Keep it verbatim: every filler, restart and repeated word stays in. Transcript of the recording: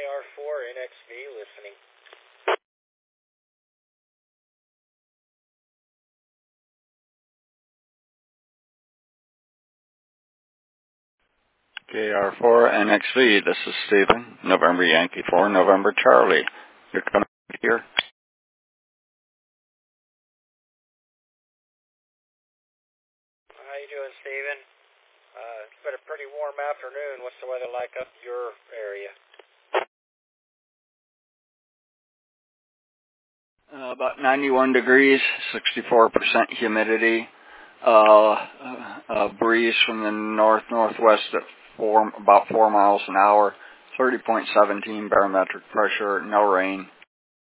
R four N X V listening. K R four N X V, this is Stephen, November Yankee four, November Charlie. You're coming here? How you doing, Stephen? Uh, it's been a pretty warm afternoon. What's the weather like up your area? Uh, about ninety-one degrees, sixty-four percent humidity, uh, a breeze from the north-northwest at four, about four miles an hour, thirty point one seven barometric pressure, no rain.